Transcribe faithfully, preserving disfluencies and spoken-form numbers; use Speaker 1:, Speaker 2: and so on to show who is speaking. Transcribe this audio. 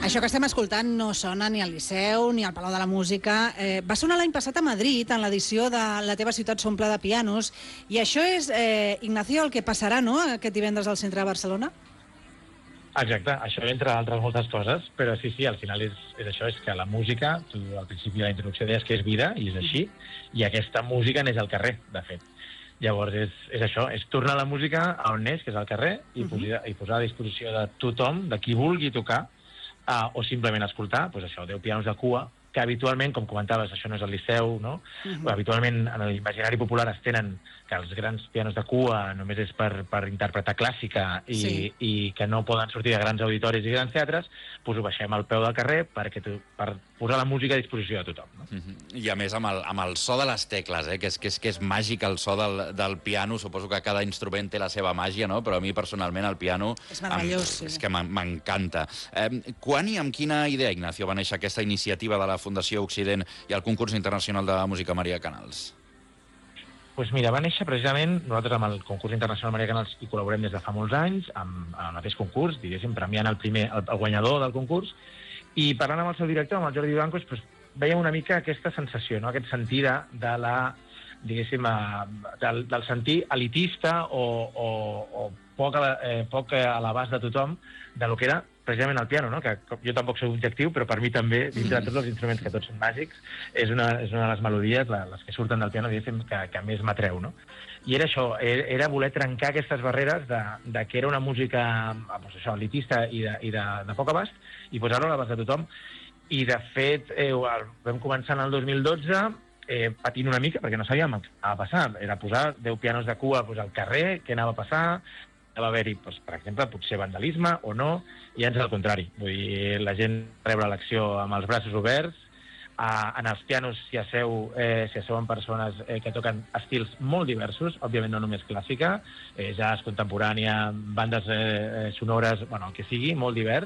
Speaker 1: Això que estem escoltant no sona ni al Liceu ni al Palau de la Música. Eh, va sonar l'any passat a Madrid, en l'edició de La teva ciutat s'omple de pianos, i això és, eh, Ignacio, el que passarà, no?, aquest divendres al centre de Barcelona?
Speaker 2: Exacte, això entre altres moltes coses, però sí, sí, al final és, és això, és que la música, tu al principi de la introducció deies que és vida, i és així, i aquesta música n'és al carrer, de fet. Llavors és, és això, és tornar la música a on neix, que és al carrer, i, uh-huh. posar, i posar a disposició de tothom, de qui vulgui tocar, uh, o simplement escoltar, doncs això, deu pianos de cua, que habitualment, com comentaves, això no és el Liceu, no? Uh-huh. Habitualment en l'imaginari popular es tenen que els grans pianos de cua només és per, per interpretar clàssica i, sí. i que no poden sortir de grans auditoris i grans teatres, doncs ho baixem al peu del carrer perquè tu, per posar la música a disposició de tothom. No?
Speaker 3: Uh-huh. I a més amb el, amb el so de les tecles, eh? que, és, que, és, que és màgic el so del, del piano, suposo que cada instrument té la seva màgia, no? Però a mi personalment el piano
Speaker 1: és meravellós,
Speaker 3: em,
Speaker 1: sí.
Speaker 3: és que m'encanta. Eh, quan i amb quina idea, Ignacio, va néixer aquesta iniciativa de la Fundació Occident i el concurs internacional de música Maria Canals?
Speaker 2: Doncs mira, va néixer precisament, nosaltres amb el concurs internacional Maria Canals hi col·laborem des de fa molts anys, amb, amb el mateix concurs, diguéssim, premiant el primer, el, el guanyador del concurs, i parlant amb el seu director, amb el Jordi Blancos, doncs, veiem una mica aquesta sensació, no? Aquest sentir de, de la, diguéssim, uh, del, del sentir elitista o, o, o poc, a, eh, poc a l'abast de tothom de lo que era precisament el piano, no? Que jo tampoc soc objectiu, però per mi també, dintre de tots els instruments que tots són màgics, és una, és una de les melodies, les que surten del piano, diguéssim, que, que més m'atreu, no? I era això, era voler trencar aquestes barreres de, de que era una música doncs això, elitista i, de, i de, de poc abast, i posar-ho a l'abast de tothom. I, de fet, eh, vam començar en el dos mil dotze, eh, patint una mica, perquè no sabíem què anava a passar. Era posar deu pianos de cua doncs, al carrer, què anava a passar, va haver-hi, doncs, per exemple, potser vandalisme o no, i ens al contrari. Vull dir, la gent rebre l'acció amb els braços oberts, uh, en els pianos s'hi asseu, eh, s'hi asseuen persones eh, que toquen estils molt diversos, òbviament no només clàssica, eh, jazz, contemporània, bandes eh, sonores, bueno, el que sigui, molt divers,